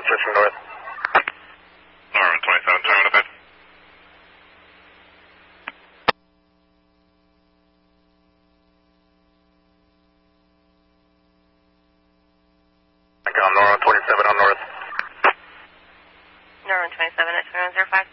switching north. Norman 27, turn on a bit. Norman 27 on north. Norman 27 at 2105.